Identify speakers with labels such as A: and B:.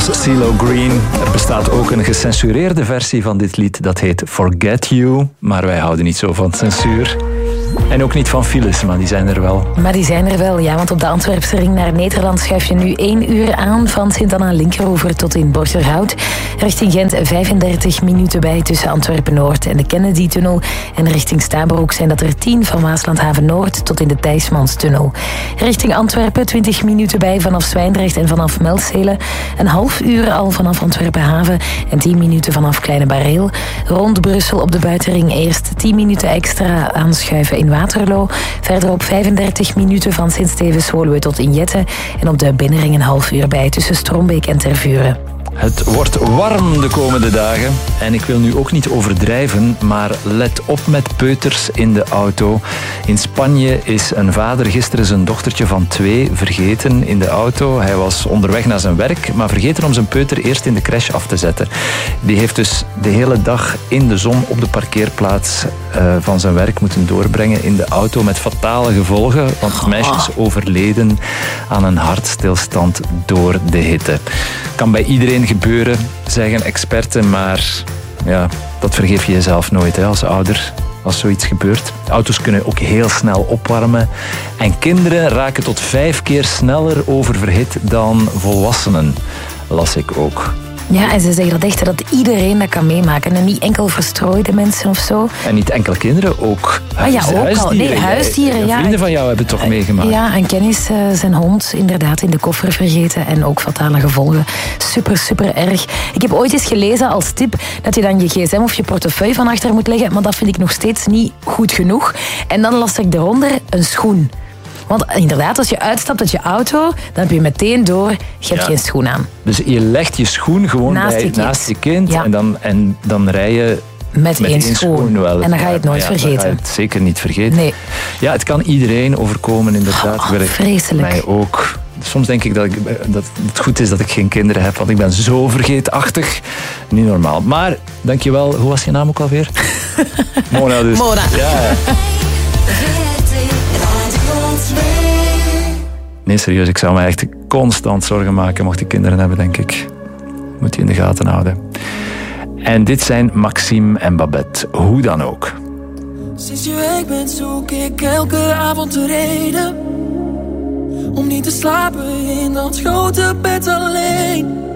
A: was CeeLo Green. Er bestaat ook een gecensureerde versie van dit lied. Dat heet Forget You. Maar wij houden niet zo van censuur. En ook niet van files, maar die zijn er wel.
B: Maar die zijn er wel, ja. Want op de Antwerpse ring naar Nederland schuif je nu 1 uur aan van Sint-Anna-Linkeroever tot in Borgerhout. Richting Gent 35 minuten bij tussen Antwerpen-Noord en de Kennedy-tunnel. En richting Stabroek zijn dat er 10 van Maaslandhaven-Noord tot in de Thijsmanstunnel. Richting Antwerpen 20 minuten bij vanaf Zwijndrecht en vanaf Melzele. Een half uur al vanaf Antwerpen-Haven en 10 minuten vanaf Kleine Bareel. Rond Brussel op de buitenring eerst 10 minuten extra aanschuiven in Waterloo. Verderop 35 minuten van Sint-Stevens-Woluwe tot in Jette. En op de binnenring een half uur bij tussen Strombeek en Tervuren.
A: Het wordt warm de komende dagen. En ik wil nu ook niet overdrijven, maar let op met peuters in de auto. In Spanje is een vader gisteren zijn dochtertje van 2 vergeten in de auto. Hij was onderweg naar zijn werk, maar vergeten om zijn peuter eerst in de crash af te zetten. Die heeft dus de hele dag in de zon op de parkeerplaats van zijn werk moeten doorbrengen in de auto met fatale gevolgen. Want het meisje is overleden aan een hartstilstand door de hitte. Kan bij iedereen gebeuren, zeggen experten, maar ja, dat vergeef je jezelf nooit hè, als ouder. Als zoiets gebeurt. Auto's kunnen ook heel snel opwarmen. En kinderen raken tot 5 keer sneller oververhit dan volwassenen. Las ik ook.
B: Ja, en ze zeggen dat echt dat iedereen dat kan meemaken. En niet enkel verstrooide mensen of zo.
A: En niet enkel kinderen, ook
B: huisdieren. Nee, huisdieren, ja.
A: Vrienden van jou hebben het toch meegemaakt?
B: Ja, een kennis zijn hond inderdaad in de koffer vergeten. En ook fatale gevolgen. Super, super erg. Ik heb ooit eens gelezen als tip dat je dan je gsm of je portefeuille van achter moet leggen. Maar dat vind ik nog steeds niet goed genoeg. En dan las ik eronder een schoen. Want inderdaad, als je uitstapt uit je auto, dan heb je meteen door, je hebt geen schoen aan.
A: Dus je legt je schoen gewoon naast je kind
B: ja.
A: en dan rij je met één schoen. Wel.
B: En dan ga je het nooit vergeten.
A: Dan ga je het zeker niet vergeten.
B: Nee.
A: Ja, het kan iedereen overkomen inderdaad.
B: Vreselijk.
A: Mij ook. Soms denk ik dat het goed is dat ik geen kinderen heb, want ik ben zo vergeetachtig. Niet normaal. Maar, dankjewel. Hoe was je naam ook alweer? Mona dus.
B: Mona.
A: Ja. Nee, serieus, ik zou me echt constant zorgen maken mocht ik kinderen hebben, denk ik. Moet je in de gaten houden. En dit zijn Maxime en Babette, hoe dan ook.
C: Sinds je weg bent zoek ik elke avond de reden om niet te slapen in dat grote bed alleen.